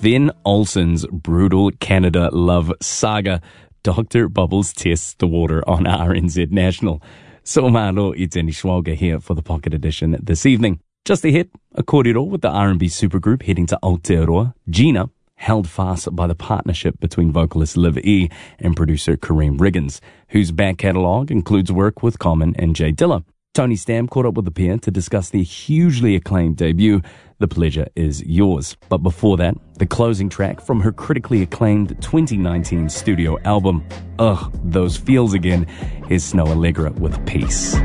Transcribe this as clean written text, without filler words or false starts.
Sven Olsen's brutal Canada love saga, Dr. Bubbles tests the water on RNZ National. So mahalo I Danny Schwalger here for the Pocket Edition this evening. Just ahead, a kōrero with the R&B supergroup heading to Aotearoa. Gina, held fast by the partnership between vocalist Liv E and producer Kareem Riggins, whose back catalogue includes work with Common and Jay Dilla. Tony Stam caught up with the pair to discuss their hugely acclaimed debut, The Pleasure Is Yours. But before that, the closing track from her critically acclaimed 2019 studio album, Ugh, Those Feels Again, is Snow Allegra with Peace.